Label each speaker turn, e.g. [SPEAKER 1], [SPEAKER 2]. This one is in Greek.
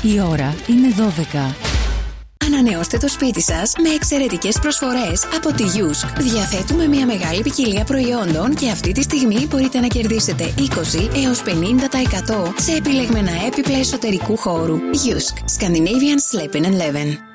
[SPEAKER 1] Η ώρα είναι 12.
[SPEAKER 2] Ανανεώστε το σπίτι σας με εξαιρετικές προσφορές από τη Yusk. Διαθέτουμε μια μεγάλη ποικιλία προϊόντων και αυτή τη στιγμή μπορείτε να κερδίσετε 20 έως 50% σε επιλεγμένα έπιπλα εσωτερικού χώρου. Yusk. Scandinavian Sleeping and Living.